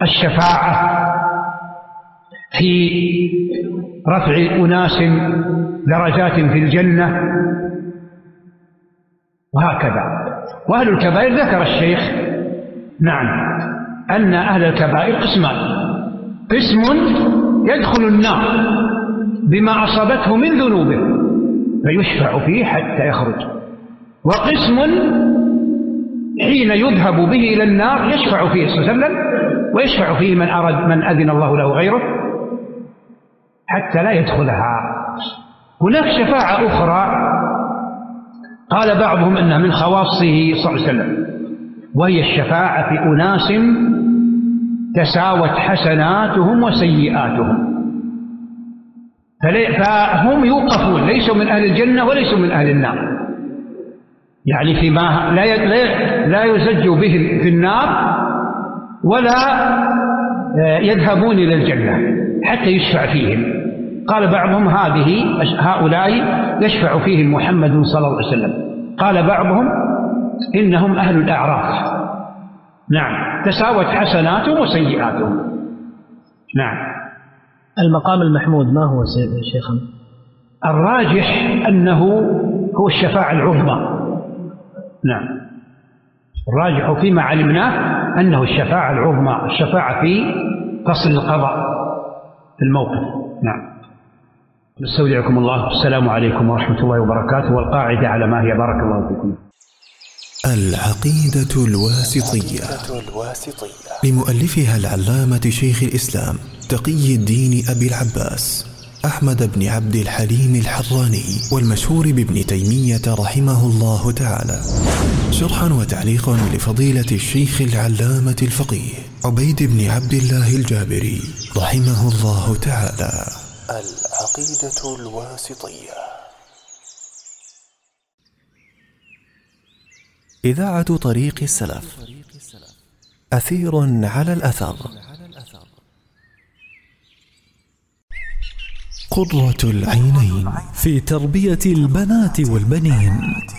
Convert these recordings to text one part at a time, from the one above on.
الشفاعة في رفع أناس درجات في الجنة وهكذا. وأهل الكبائر ذكر الشيخ نعم أن أهل الكبائر قسمان: قسم يدخل النار بما أصابته من ذنوبه فيشفع فيه حتى يخرج، وقسم حين يذهب به إلى النار يشفع فيه صلى الله عليه وسلم ويشفع فيه من أذن الله له غيره حتى لا يدخلها. هناك شفاعة أخرى قال بعضهم أنها من خواصه صلى الله عليه وسلم، وهي الشفاعة في أناس تساوت حسناتهم وسيئاتهم، فهم يوقفون ليسوا من أهل الجنة وليسوا من أهل النار، يعني فيما لا يزج بهم في النار ولا يذهبون إلى الجنة حتى يشفع فيهم. قال بعضهم هؤلاء يشفع فيهم محمد صلى الله عليه وسلم. قال بعضهم إنهم أهل الأعراف، نعم، تساوت حسناتهم وسيئاتهم. نعم. المقام المحمود ما هو شيخنا؟ الراجح أنه هو الشفاعة العظمى. نعم، الراجح فيما علمناه أنه الشفاعة العظمى، الشفاعة في فصل القضاء في الموقف. نعم. نستودعكم الله، السلام عليكم ورحمة الله وبركاته. والقاعدة على ما هي، بارك الله فيكم. العقيدة الواسطية لمؤلفها العلامة شيخ الإسلام تقي الدين أبي العباس أحمد بن عبد الحليم الحراني، والمشهور بابن تيمية رحمه الله تعالى، شرحا وتعليقا لفضيلة الشيخ العلامة الفقيه عبيد بن عبد الله الجابري رحمه الله تعالى. العقيدة الواسطية. إذاعة طريق السلف، أثير على الأثر، قرة العينين في تربية البنات والبنين.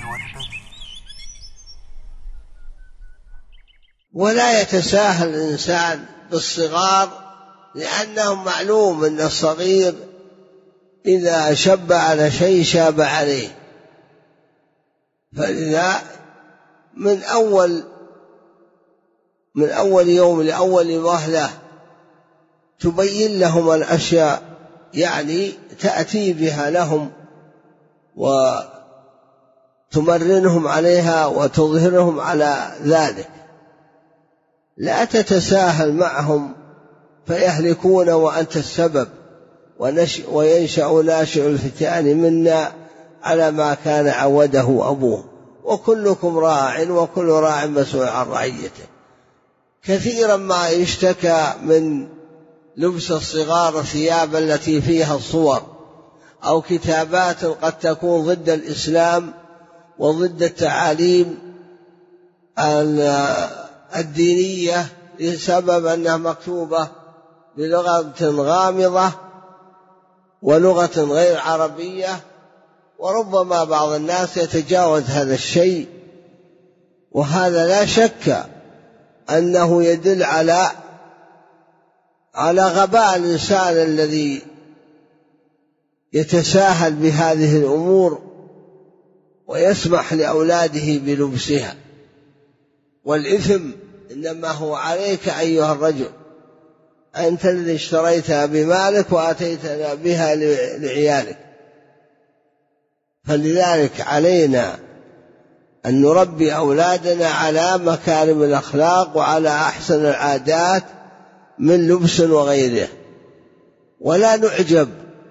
ولا يتساهل الإنسان بالصغار، لأنه معلوم أن الصغير إذا شب على شيء شاب عليه، فلذا من أول يوم لأول وهلة تبين لهم الأشياء، يعني تأتي بها لهم وتمرنهم عليها وتظهرهم على ذلك. لا تتساهل معهم فيهلكون وأنت السبب، وينشأ ناشئ الفتيان منا على ما كان عوده أبوه، وكلكم راع وكل راع مسؤول عن رعيته. كثيرا ما يشتكى من لبس الصغار ثياب التي فيها الصور أو كتابات قد تكون ضد الإسلام وضد التعاليم الدينية لسبب أنها مكتوبة بلغة غامضة ولغة غير عربية، وربما بعض الناس يتجاوز هذا الشيء، وهذا لا شك أنه يدل على غباء الإنسان الذي يتساهل بهذه الأمور ويسمح لأولاده بلبسها. والإثم إنما هو عليك أيها الرجل، أنت الذي اشتريتها بمالك وأتيتنا بها لعيالك. فلذلك علينا أن نربي أولادنا على مكارم الأخلاق وعلى أحسن العادات من لبس وغيره، ولا نعجب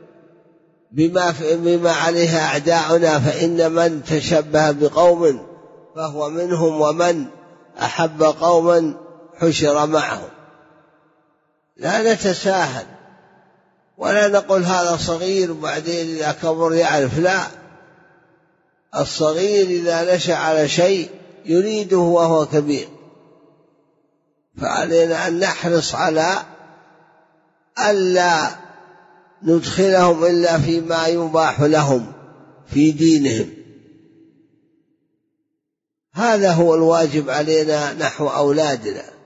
بما عليها أعداؤنا، فإن من تشبه بقوم فهو منهم، ومن أحب قوما حشر معهم. لا نتساهل ولا نقول هذا صغير وبعدين إذا كبر يعرف، لا، الصغير إذا نشأ على شيء يريده وهو كبير. فعلينا أن نحرص على ألا ندخلهم إلا فيما يباح لهم في دينهم. هذا هو الواجب علينا نحو أولادنا.